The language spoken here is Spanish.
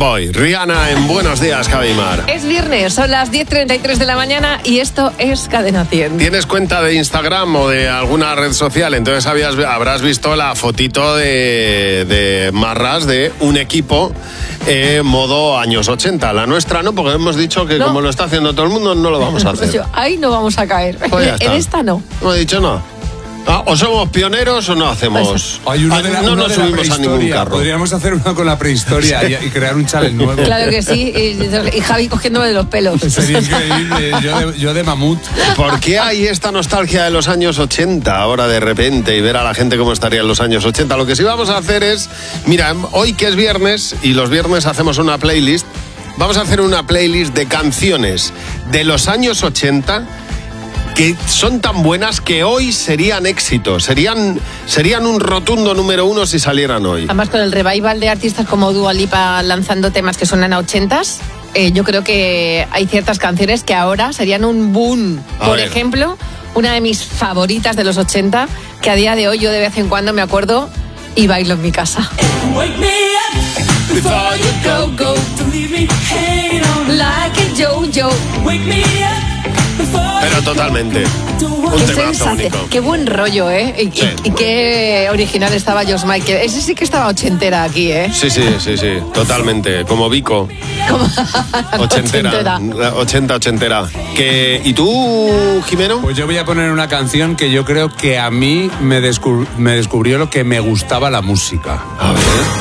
Boy, Rihanna en Buenos Días, Javimar. Es viernes, son las 10:33 de la mañana y esto es Cadena 100. ¿Tienes cuenta de Instagram o de alguna red social? Entonces habrás visto la fotito de Marras de un equipo modo años 80. La nuestra no, porque hemos dicho que como lo está haciendo todo el mundo, no lo vamos a hacer. Ahí no vamos a caer. Pues ya está. En esta no. Hemos dicho no. O somos pioneros o no hacemos. No nos subimos a ningún carro. Podríamos hacer uno con la prehistoria y crear un challenge nuevo. Claro que sí, y Javi cogiéndome de los pelos. Sería increíble, yo de mamut. ¿Por qué hay esta nostalgia de los años 80 ahora de repente y ver a la gente cómo estaría en los años 80? Lo que sí vamos a hacer es, mira, hoy que es viernes y los viernes hacemos una playlist, vamos a hacer una playlist de canciones de los años 80 que son tan buenas que hoy serían éxitos, serían un rotundo número 1 si salieran hoy. Además, con el revival de artistas como Dua Lipa lanzando temas que suenan a 80s, yo creo que hay ciertas canciones que ahora serían un boom. Por ejemplo, una de mis favoritas de los 80, que a día de hoy yo de vez en cuando me acuerdo y bailo en mi casa. Wake me up before you go. Don't leave me hanging on Like a yo-yo. Wake me up. Pero totalmente. Un temazo único. Qué buen rollo, ¿eh? Y qué original estaba George Michael. Ese sí que estaba ochentera aquí, ¿eh? Sí, totalmente. Como Vico. Ochentera. 80. ¿Y tú, Jimeno? Pues yo voy a poner una canción que yo creo que a mí me descubrió lo que me gustaba la música. A ver.